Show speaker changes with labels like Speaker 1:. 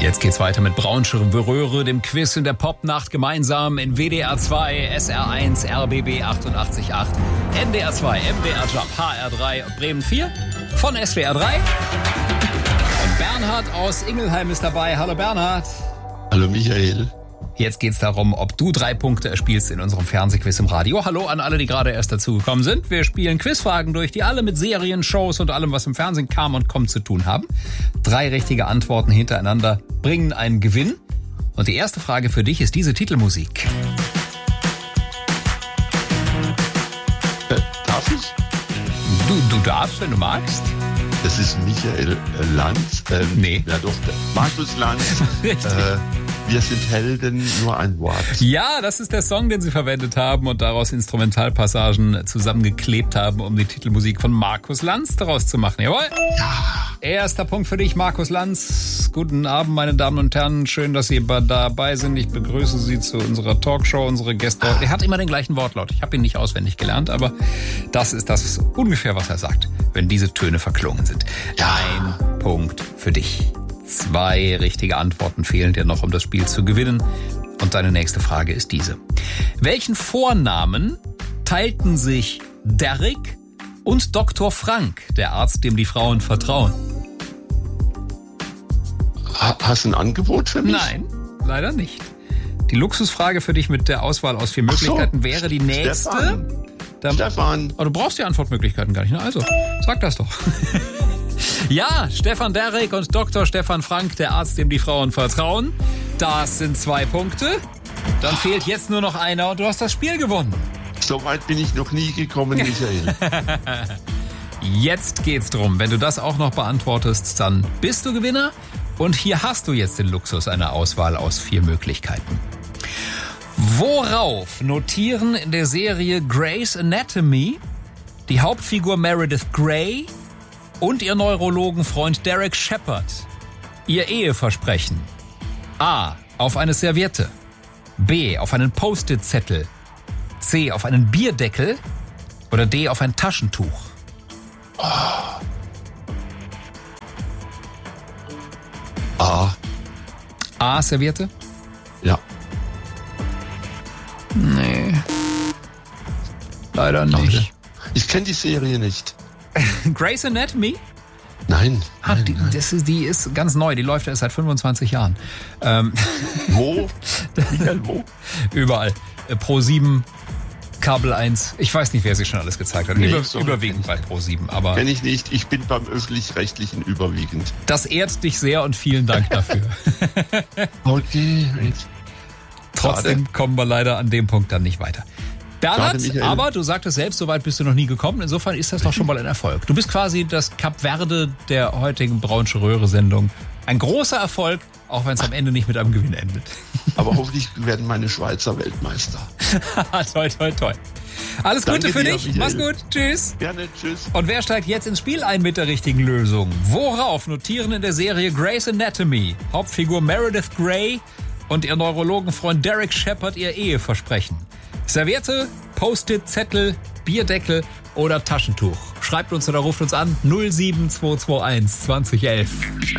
Speaker 1: Jetzt geht's weiter mit Braunschweig-Röhre, dem Quiz in der Popnacht gemeinsam in WDR 2, SR1, RBB 88.8, NDR 2, MDR Jump, HR3 und Bremen 4 von SWR 3. Und Bernhard aus Ingelheim ist dabei. Hallo Bernhard.
Speaker 2: Hallo Michael.
Speaker 1: Jetzt geht's darum, ob du 3 Punkte erspielst in unserem Fernsehquiz im Radio. Hallo an alle, die gerade erst dazugekommen sind. Wir spielen Quizfragen durch, die alle mit Serien, Shows und allem, was im Fernsehen kam und kommt, zu tun haben. 3 richtige Antworten hintereinander bringen einen Gewinn. Und die erste Frage für dich ist diese Titelmusik.
Speaker 2: Darf ich?
Speaker 1: Du darfst, wenn du magst.
Speaker 2: Das ist Michael Lanz.
Speaker 1: Nee.
Speaker 2: Ja doch, Markus Lanz.
Speaker 1: Richtig.
Speaker 2: Wir sind Helden, nur ein Wort.
Speaker 1: Ja, das ist der Song, den sie verwendet haben und daraus Instrumentalpassagen zusammengeklebt haben, um die Titelmusik von Markus Lanz daraus zu machen. Jawohl.
Speaker 2: Ja.
Speaker 1: Erster Punkt für dich, Markus Lanz. Guten Abend, meine Damen und Herren. Schön, dass Sie dabei sind. Ich begrüße Sie zu unserer Talkshow, unsere Gäste. Er hat immer den gleichen Wortlaut. Ich habe ihn nicht auswendig gelernt, aber das ist das ungefähr, was er sagt, wenn diese Töne verklungen sind.
Speaker 2: Ja.
Speaker 1: Ein Punkt für dich. 2 richtige Antworten fehlen dir noch, um das Spiel zu gewinnen. Und deine nächste Frage ist diese. Welchen Vornamen teilten sich Derrick und Dr. Frank, der Arzt, dem die Frauen vertrauen?
Speaker 2: Hast du ein Angebot für mich?
Speaker 1: Nein, leider nicht. Die Luxusfrage für dich mit der Auswahl aus 4 Möglichkeiten wäre die nächste.
Speaker 2: Stefan.
Speaker 1: Aber du brauchst die Antwortmöglichkeiten gar nicht. Na also, sag das doch. Ja, Stefan Derrick und Dr. Stefan Frank, der Arzt, dem die Frauen vertrauen. Das sind 2 Punkte. Dann fehlt jetzt nur noch einer und du hast das Spiel gewonnen.
Speaker 2: So weit bin ich noch nie gekommen, Michael.
Speaker 1: Jetzt geht's drum. Wenn du das auch noch beantwortest, dann bist du Gewinner. Und hier hast du jetzt den Luxus einer Auswahl aus 4 Möglichkeiten. Worauf notieren in der Serie Grey's Anatomy die Hauptfigur Meredith Grey und ihr Neurologenfreund Derek Shepherd ihr Eheversprechen? A. Auf eine Serviette. B. Auf einen Post-it-Zettel. C. Auf einen Bierdeckel. Oder D. Auf ein Taschentuch. A. Serviette?
Speaker 2: Ja.
Speaker 1: Nee. Leider nicht.
Speaker 2: Ich kenne die Serie nicht.
Speaker 1: Grey's Anatomy?
Speaker 2: Nein.
Speaker 1: Die ist ganz neu, die läuft erst seit 25 Jahren.
Speaker 2: Wo? Michael, wo?
Speaker 1: Überall. Pro7, Kabel 1. Ich weiß nicht, wer sie schon alles gezeigt hat. Überwiegend bei Pro7. Aber
Speaker 2: Kenn ich nicht. Ich bin beim Öffentlich-Rechtlichen überwiegend.
Speaker 1: das ehrt dich sehr und vielen Dank dafür.
Speaker 2: Okay.
Speaker 1: Trotzdem kommen wir leider an dem Punkt dann nicht weiter. Bernhard, aber du sagtest selbst, so weit bist du noch nie gekommen. Insofern ist das doch schon mal ein Erfolg. Du bist quasi das Kap Verde der heutigen Braunschweig-Röhre-Sendung. Ein großer Erfolg, auch wenn es am Ende nicht mit einem Gewinn endet.
Speaker 2: Aber hoffentlich werden meine Schweizer Weltmeister.
Speaker 1: Toi, toi, toi. Alles Gute für dich.
Speaker 2: Michael.
Speaker 1: Mach's gut. Tschüss.
Speaker 2: Gerne, tschüss.
Speaker 1: Und wer steigt jetzt ins Spiel ein mit der richtigen Lösung? Worauf notieren in der Serie Grey's Anatomy Hauptfigur Meredith Grey und ihr Neurologenfreund Derek Shepherd ihr Eheversprechen? Serviette, Post-it, Zettel, Bierdeckel oder Taschentuch? Schreibt uns oder ruft uns an 07221 2011.